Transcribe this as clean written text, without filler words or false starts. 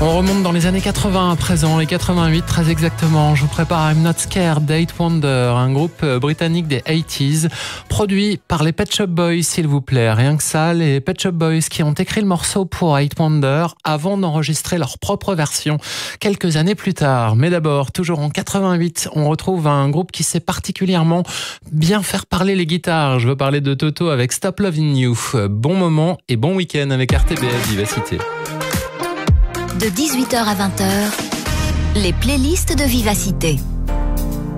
On remonte dans les années 80 à présent, les 88 très exactement. Je vous prépare I'm Not Scared d'Eight Wonder, un groupe britannique des 80s, produit par les Pet Shop Boys, s'il vous plaît. Rien que ça, les Pet Shop Boys qui ont écrit le morceau pour Eight Wonder avant d'enregistrer leur propre version quelques années plus tard. Mais d'abord, toujours en 88, on retrouve un groupe qui sait particulièrement bien faire parler les guitares. Je veux parler de Toto avec Stop Loving You. Bon moment et bon week-end avec RTBF Vivacité. De 18h à 20h, les playlists de Vivacité.